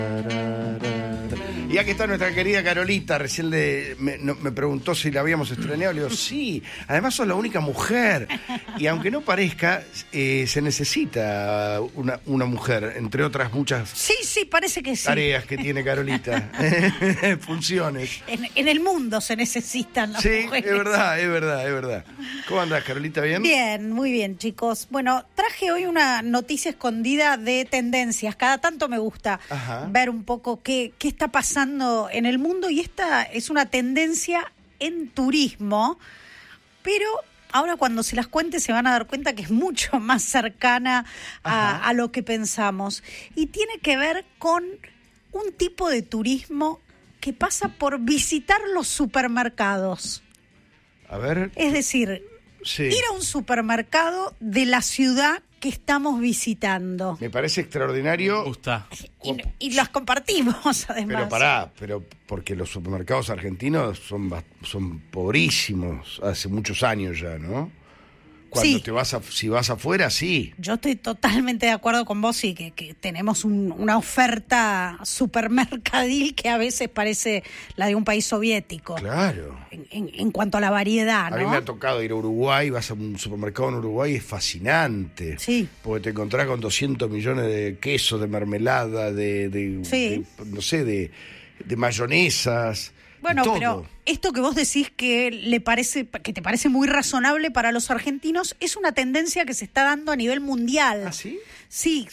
Y aquí está nuestra querida Carolita, recién me preguntó si la habíamos estrenado, le digo, sí, además sos la única mujer, y aunque no parezca, se necesita una mujer, entre otras muchas Sí, parece que sí. tareas que tiene Carolita, funciones. En el mundo se necesitan las Sí, mujeres. es verdad. ¿Cómo andás, Carolita? ¿Bien? Bien, muy bien, chicos. Bueno, traje hoy una noticia escondida de tendencias. Cada tanto me gusta ver un poco qué está pasando en el mundo, y esta es una tendencia en turismo, pero ahora cuando se las cuente se van a dar cuenta que es mucho más cercana a lo que pensamos, y tiene que ver con un tipo de turismo que pasa por visitar los supermercados. A ver. Es decir, sí, ir a un supermercado de la ciudad que estamos visitando. me parece extraordinario. Me gusta. Y las compartimos, además. Pero porque los supermercados argentinos son pobrísimos hace muchos años ya, ¿no? Cuando Sí. si vas afuera, sí. Yo estoy totalmente de acuerdo con vos, y que tenemos una oferta supermercadil que a veces parece la de un país soviético. Claro. En cuanto a la variedad, ¿no? A mí me ha tocado ir a Uruguay, vas a un supermercado en Uruguay, es fascinante. Sí. Porque te encontrás con 200 millones de quesos, de mermelada, Sí. no sé, de mayonesas. Bueno, todo. pero esto que vos decís que te parece muy razonable para los argentinos es una tendencia que se está dando a nivel mundial. ¿Ah, sí? Sí,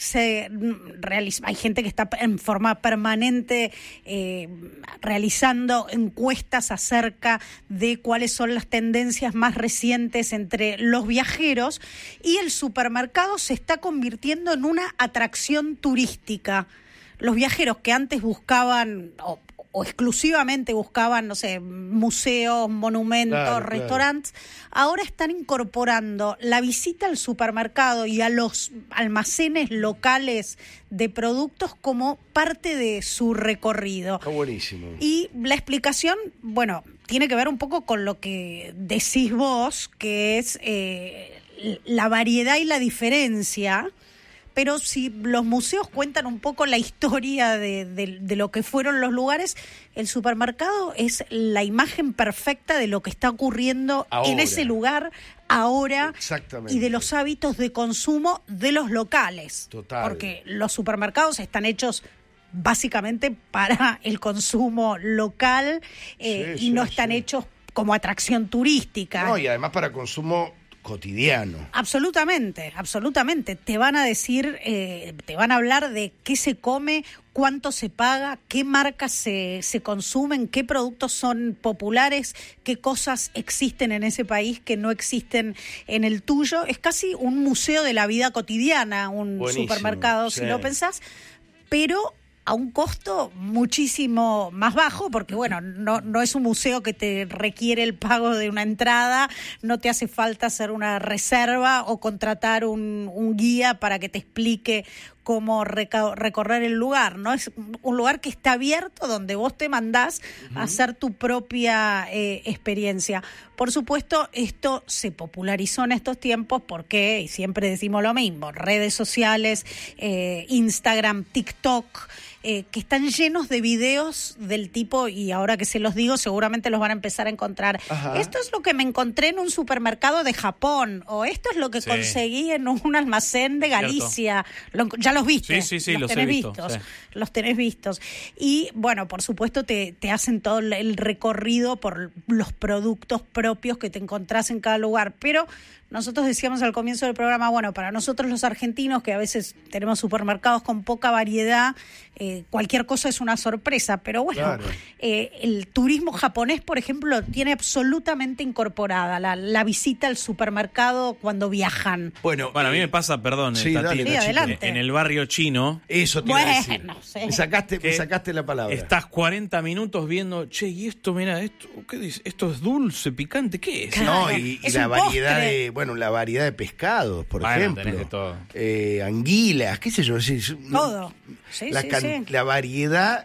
hay gente que está en forma permanente realizando encuestas acerca de cuáles son las tendencias más recientes entre los viajeros, y el supermercado se está convirtiendo en una atracción turística. Los viajeros que antes buscaban o exclusivamente buscaban, no sé, museos, monumentos, restaurantes, ahora están incorporando la visita al supermercado y a los almacenes locales de productos como parte de su recorrido. Está buenísimo. Y la explicación, bueno, tiene que ver un poco con lo que decís vos, que es la variedad y la diferencia. Pero si los museos cuentan un poco la historia de lo que fueron los lugares, el supermercado es la imagen perfecta de lo que está ocurriendo ahora, en ese lugar ahora, exactamente, y de los hábitos de consumo de los locales. Total. Porque los supermercados están hechos básicamente para el consumo local, y no están hechos como atracción turística. No, y además para consumo cotidiano. Absolutamente. Te van a decir, te van a hablar de qué se come, cuánto se paga, qué marcas se consumen, qué productos son populares, qué cosas existen en ese país que no existen en el tuyo. Es casi un museo de la vida cotidiana, un supermercado, si lo pensás, pero a un costo muchísimo más bajo, porque bueno, no es un museo que te requiere el pago de una entrada, no te hace falta hacer una reserva o contratar un guía para que te explique cómo recorrer el lugar, ¿no? Es un lugar que está abierto, donde vos te mandás a hacer tu propia experiencia. Por supuesto, esto se popularizó en estos tiempos porque, y siempre decimos lo mismo, redes sociales, Instagram, TikTok, que están llenos de videos del tipo, y ahora que se los digo seguramente los van a empezar a encontrar. Esto es lo que me encontré en un supermercado de Japón, o esto es lo que conseguí en un almacén de Galicia. Ya los viste. Sí, los he visto. Los tenés vistos. Y bueno, por supuesto te hacen todo el recorrido por los productos propios que te encontrás en cada lugar, pero nosotros decíamos al comienzo del programa, bueno, para nosotros los argentinos, que a veces tenemos supermercados con poca variedad, cualquier cosa es una sorpresa, pero bueno, claro, el turismo japonés, por ejemplo, tiene absolutamente incorporada la visita al supermercado cuando viajan. Bueno, a mí me pasa, perdón, sí, Tati, sí, adelante. En el barrio chino. Eso te iba a decir. Sí. Me sacaste la palabra. Estás 40 minutos viendo, che, y esto, mira, ¿qué dice? ¿Esto es dulce, picante? ¿Qué es? Claro, No, y es la un variedad postre. la variedad de pescados, por ejemplo. Tenés de todo. Anguilas, qué sé yo. Todo. Sí. La variedad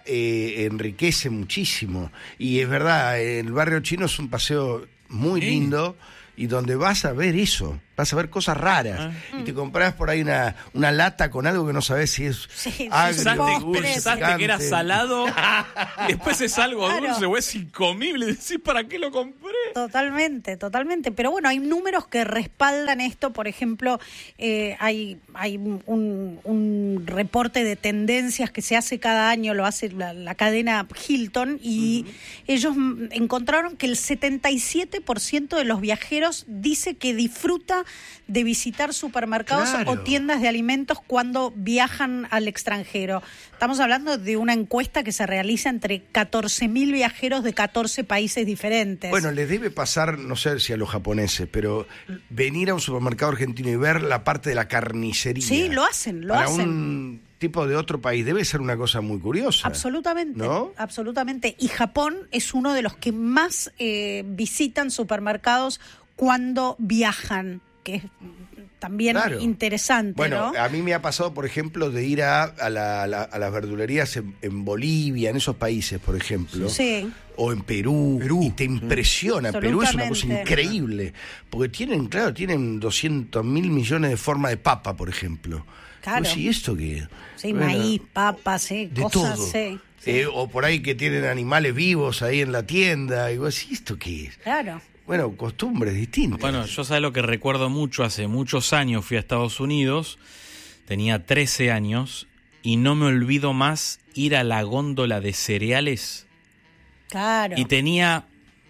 enriquece muchísimo. Y es verdad, el barrio chino es un paseo muy lindo. y donde vas a ver eso, vas a ver cosas raras. Y te compras por ahí una lata con algo que no sabes si es agrio, pensaste que era salado y después es algo Claro. dulce o es incomible. Decís, ¿para qué lo compré? Totalmente. Pero bueno, hay números que respaldan esto. Por ejemplo, hay un reporte de tendencias que se hace cada año, lo hace la cadena Hilton, y ellos encontraron que el 77% de los viajeros dice que disfruta de visitar supermercados o tiendas de alimentos cuando viajan al extranjero. Estamos hablando de una encuesta que se realiza entre 14.000 viajeros de 14 países diferentes. Bueno, les debe pasar, no sé si a los japoneses, pero venir a un supermercado argentino y ver la parte de la carnicería. Sí, lo hacen. Para un tipo de otro país debe ser una cosa muy curiosa. Absolutamente, ¿no? Absolutamente. Y Japón es uno de los que más visitan supermercados cuando viajan, que es también interesante, bueno, ¿no? a mí me ha pasado, por ejemplo, de ir a las verdulerías en Bolivia, en esos países, por ejemplo. Sí. O en Perú. Y te impresiona. Perú es una cosa increíble. Porque tienen 200.000 millones de forma de papa, por ejemplo. Claro. ¿Y esto qué? Sí, maíz, papas, de cosas, todo. sí. O por ahí que tienen animales vivos ahí en la tienda. Y vos decís, ¿esto qué es? Claro. Bueno, costumbres distintas. Bueno, yo sabes lo que recuerdo mucho, hace muchos años fui a Estados Unidos, tenía 13 años, y no me olvido más ir a la góndola de cereales. Claro. Y tenía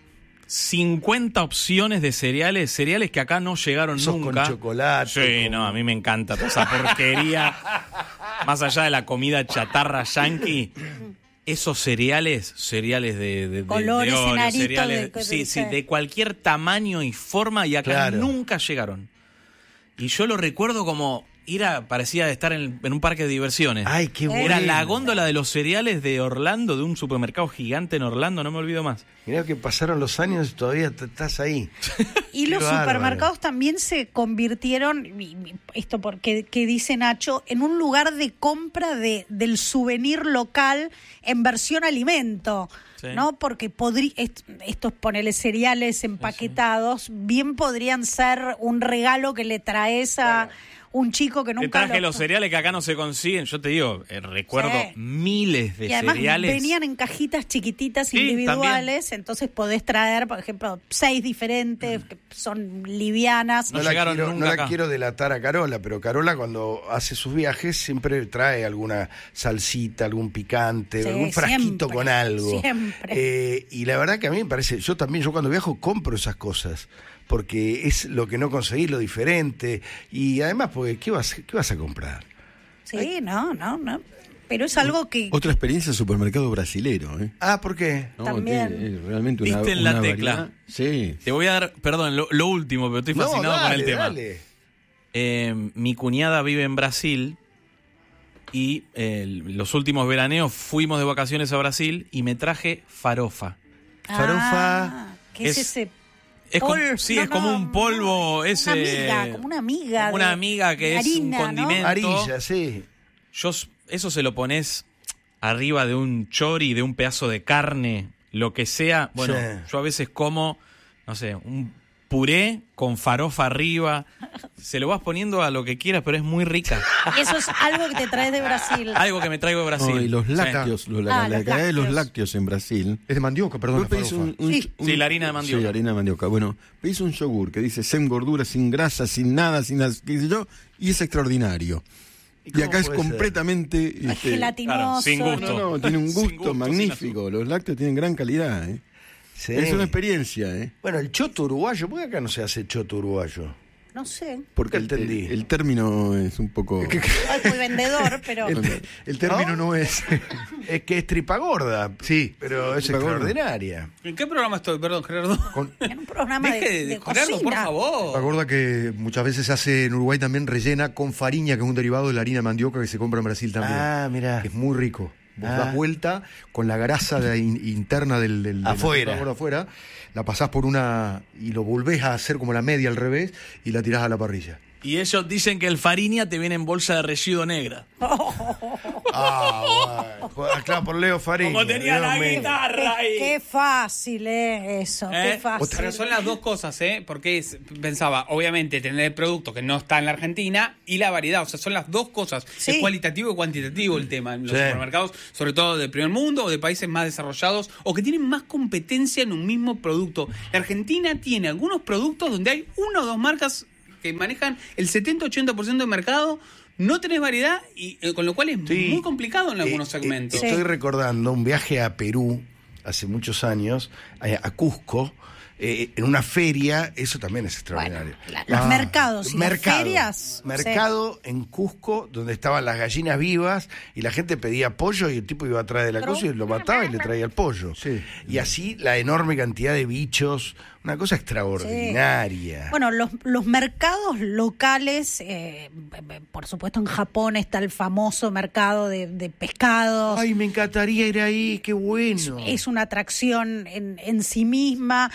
50 opciones de cereales que acá no llegaron Esos nunca. con chocolate. Sí, no, a mí me encanta toda esa porquería. Más allá de la comida chatarra yankee, esos cereales de colores, Oreo, enaritos, cereales, sí, de cualquier tamaño y forma, y acá nunca llegaron. Y yo lo recuerdo como parecía estar en un parque de diversiones. Ay, qué bueno. Era la góndola de los cereales de Orlando, de un supermercado gigante en Orlando, no me olvido más. Mirá que pasaron los años y todavía estás ahí. Y los supermercados también se convirtieron, esto porque que dice Nacho, en un lugar de compra del souvenir local en versión alimento. Sí. ¿No? Porque estos, ponele, cereales empaquetados, bien podrían ser un regalo que le traes a un chico que nunca te traje los cereales que acá no se consiguen. Yo te digo, recuerdo miles de y además cereales. Venían en cajitas chiquititas individuales, también. Entonces podés traer, por ejemplo, 6 diferentes que son livianas. No la quiero delatar a Carola, pero Carola cuando hace sus viajes siempre trae alguna salsita, algún picante, algún frasquito con algo. Siempre. Y la verdad que a mí me parece, yo cuando viajo compro esas cosas. Porque es lo que no conseguís, lo diferente. Y además, porque ¿qué vas a comprar? Sí, no. Pero es algo que... Otra experiencia de supermercado brasilero, ¿eh? Ah, ¿por qué? No, también. Es realmente una ¿Viste en la tecla? Variedad. Sí. Te voy a dar, perdón, lo último, pero estoy fascinado con el tema. Dale. Mi cuñada vive en Brasil y los últimos veraneos fuimos de vacaciones a Brasil y me traje farofa. Farofa... ¿Qué es ese...? Es como un polvo ese. Como una amiga. Como una amiga que harina, es un condimento. ¿no? Arilla, sí. Eso se lo pones arriba de un chori, de un pedazo de carne, lo que sea. Bueno, yo a veces como, no sé, un puré con farofa arriba. Se lo vas poniendo a lo que quieras, pero es muy rica. Y eso es algo que te traes de Brasil. Algo que me traigo de Brasil. No, y los lácteos, la calidad de los lácteos en Brasil. Es de mandioca, perdón. Sí, la harina de mandioca. Sí, harina de mandioca. Bueno, pedís un yogur que dice sin gordura, sin grasa, sin nada, qué sé yo, y es extraordinario. Y acá es completamente gelatinoso. Claro, sin gusto. No, tiene un gusto magnífico. Los lácteos tienen gran calidad, ¿eh? Sí. Es una experiencia, ¿eh? Bueno, el choto uruguayo, ¿por qué acá no se hace choto uruguayo? No sé. Porque el término es un poco... Es muy vendedor, pero... El término no es... Es que es tripa gorda. Sí. Pero es extraordinaria. ¿En qué programa estoy? Perdón, Gerardo. En un programa de Gerardo, cocina. por favor. Tripa gorda que muchas veces se hace en Uruguay también rellena con fariña, que es un derivado de la harina de mandioca que se compra en Brasil también. Ah, mirá. Que es muy rico. Vos das vuelta con la grasa interna del afuera. afuera, la pasás por una y lo volvés a hacer como la media al revés y la tirás a la parrilla. Y ellos dicen que el fariña te viene en bolsa de residuo negra. Claro, por Leo Fariña. Como tenía la guitarra ahí. Qué fácil eso, qué fácil. Pero son las dos cosas, porque pensaba, obviamente, tener el producto que no está en la Argentina y la variedad, o sea, son las dos cosas. Sí. Es cualitativo y cuantitativo el tema en los supermercados, sobre todo del primer mundo o de países más desarrollados o que tienen más competencia en un mismo producto. La Argentina tiene algunos productos donde hay una o dos marcas que manejan el 70-80% del mercado. No tenés variedad y con lo cual es muy complicado en algunos segmentos. Estoy recordando un viaje a Perú hace muchos años, a Cusco, en una feria. Eso también es extraordinario. Bueno, los mercados y las ferias. Mercado en Cusco, donde estaban las gallinas vivas y la gente pedía pollo y el tipo iba atrás de la cosa y lo mataba y le traía el pollo. Sí. Y así la enorme cantidad de bichos. Una cosa extraordinaria. Sí. Bueno, los mercados locales, por supuesto en Japón está el famoso mercado de pescados. Ay, me encantaría ir ahí, qué bueno. Es una atracción en sí misma.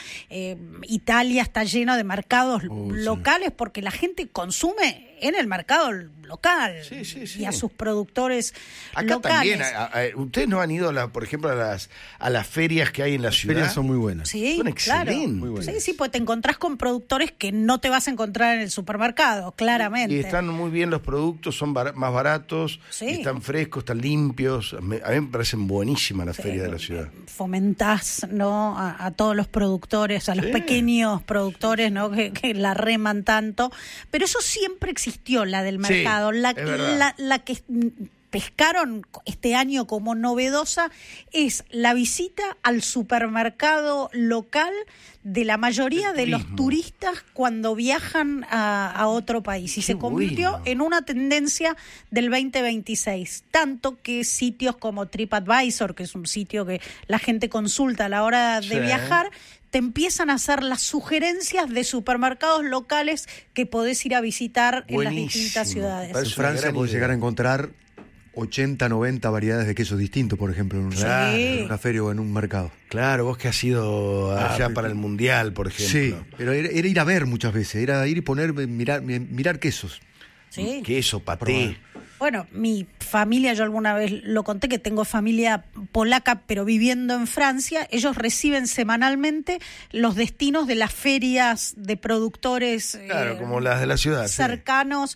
Italia está lleno de mercados locales porque la gente consume en el mercado local y a sus productores acá locales. También, ustedes no han ido, por ejemplo, a las ferias que hay en la ciudad. Las ferias son muy buenas. Sí, son claro. excelentes. Muy buenas. Sí, pues te encontrás con productores que no te vas a encontrar en el supermercado, claramente. Y están muy bien los productos, son más baratos, están frescos, están limpios. A mí me parecen buenísimas las ferias de la ciudad. Fomentás, ¿no? a todos los productores, a los pequeños productores, ¿no? que la reman tanto. Pero eso siempre existió, la del mercado. La que pescaron este año como novedosa es la visita al supermercado local de la mayoría de los turistas cuando viajan a otro país. Y se convirtió en una tendencia del 2026. Tanto que sitios como TripAdvisor, que es un sitio que la gente consulta a la hora de viajar, te empiezan a hacer las sugerencias de supermercados locales que podés ir a visitar en las distintas ciudades. En Francia podés llegar a encontrar 80, 90 variedades de quesos distintos, por ejemplo, en una feria o en un mercado. Claro, vos que has ido allá para el Mundial, por ejemplo. Sí, pero era ir a ver muchas veces, era ir y mirar quesos. Sí. Queso, paté. Bueno, mi familia, yo alguna vez lo conté, que tengo familia polaca, pero viviendo en Francia. Ellos reciben semanalmente los destinos de las ferias de productores. Claro, como las de la ciudad. Cercanos,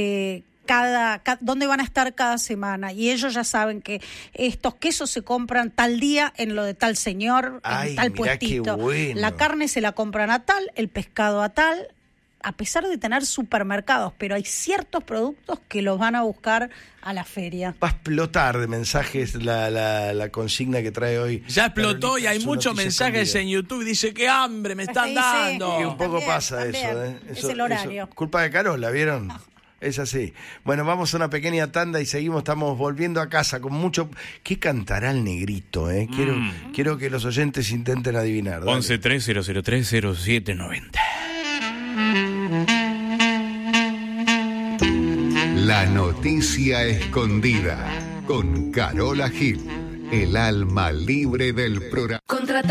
dónde van a estar cada semana. Y ellos ya saben que estos quesos se compran tal día en lo de tal señor, en tal puestito. Bueno. La carne se la compran a tal, el pescado a tal. A pesar de tener supermercados, pero hay ciertos productos que los van a buscar a la feria. Va a explotar de mensajes la consigna que trae hoy. Ya explotó y hay muchos mensajes en YouTube. Dice, qué hambre me están dando. Y un poco también, pasa también. eso. Es el horario. Culpa de Carola, ¿vieron? Es así. Bueno, vamos a una pequeña tanda y seguimos, estamos volviendo a casa con mucho... ¿Qué cantará el negrito? Quiero que los oyentes intenten adivinar. 11-3003-0790. La noticia escondida con Carola Gil, el alma libre del programa.